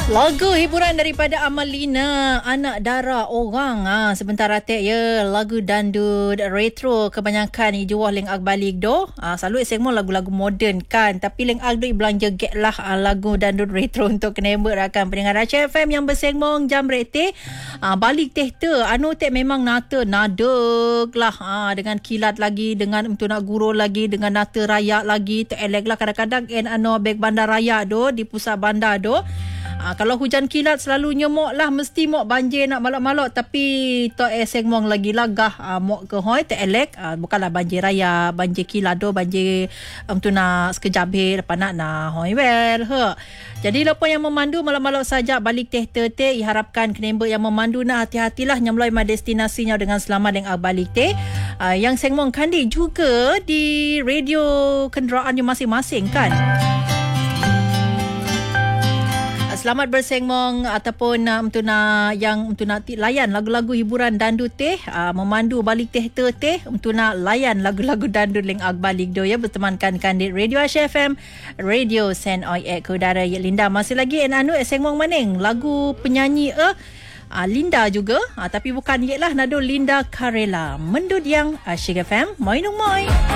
Lagu hiburan daripada Amalina, Anak Dara Orang. Sebentar atik ya, lagu dandut retro kebanyakan jual leng ag balik do. Selalu semua lagu-lagu moden kan, tapi leng ag do belanja get lah lagu dandut retro untuk kena rakan pendengar Aceh FM yang bersengmong jam rete. Balik teh tu anu teh memang nata nadek lah dengan kilat lagi, dengan untuk nak guru lagi, dengan nata raya lagi, terelek lah kadang-kadang anu beg bandar raya do di pusat bandar do. Kalau hujan kilat selalu nyemok lah, mesti mok banjir nak malak-malak, tapi tok sengmong lagi lagah mok ke hoi terelek, bukanlah banjir raya, banjir kilat do, banjir tu nak sekejap lepas nak hoi well Jadi lepas yang memandu malak-malak saja balik teh harapkan kenember yang memandu nak hati-hatilah nyamloi ma destinasinya dengan selamat dengan balik teh. Yang sengmong kandi juga di radio kenderaannya masing-masing kan. Selamat bersengmong ataupun untuk nak layan lagu-lagu hiburan dandut teh, memandu balik teh untuk nak layan lagu-lagu dandut leng ag balik do ya, bertemankan kandid Radio Aceh FM, Radio Sen Oi ke udara ya Linda. Masih lagi sengmong maning lagu penyanyi Linda juga, tapi bukan ye lah nado Linda Karela. Mendut yang Aceh FM, moi nung moi.